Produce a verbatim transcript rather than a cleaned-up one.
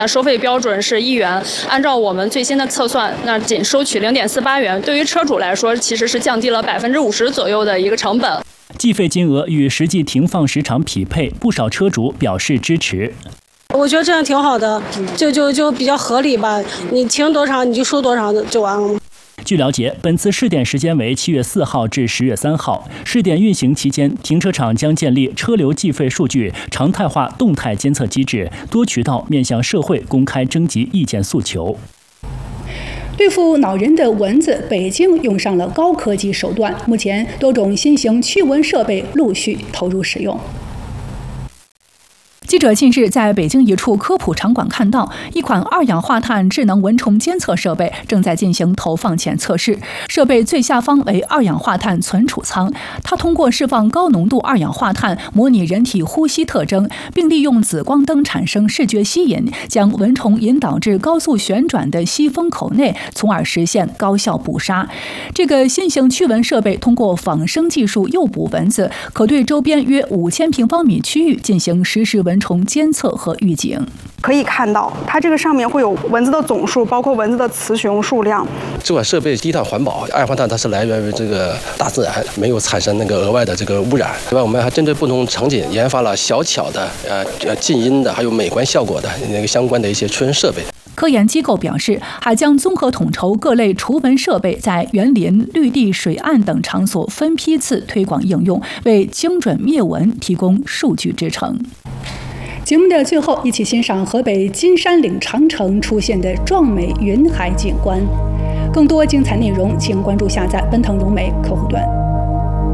收费标准是一元，按照我们最新的测算，那仅收取零点四八元，对于车主来说，其实是降低了百分之五十左右的一个成本。 计费金额与实际停放时长匹配，不少车主表示支持。 我觉得这样挺好的，就就就比较合理吧。你停多长你就收多长就完了。 据了解，本次试点时间为七月四号至十月三号。试点运行期间，停车场将建立车流计费数据常态化动态监测机制，多渠道面向社会公开征集意见诉求。 对付恼人的蚊子，北京用上了高科技手段，目前多种新型驱蚊设备陆续投入使用。记者近日在北京一处科普场馆看到，一款二氧化碳智能蚊虫监测设备正在进行投放前测试。设备最下方为二氧化碳存储舱，它通过释放高浓度二氧化碳，模拟人体呼吸特征，并利用紫光灯产生视觉吸引，将蚊虫引导至高速旋转的吸风口内，从而实现高效捕杀。这个新型驱蚊设备通过仿生技术诱捕蚊子，可对周边约五千平方米区域进行实时蚊虫监测和预警。 可以看到，它这个上面会有蚊子的总数，包括蚊子的雌雄数量。 这款设备低碳环保，二氧化碳它是来源于这个大自然，没有产生那个额外的这个污染。另外，我们还针对不同场景研发了小巧的、呃呃静音的，还有美观效果的那个相关的一些驱蚊设备。 科研机构表示，还将综合统筹各类除蚊设备在园林、绿地、水岸等场所分批次推广应用，为精准灭蚊提供数据支撑。节目的最后，一起欣赏河北金山岭长城出现的壮美云海景观。更多精彩内容，请关注下载奔腾融媒客户端。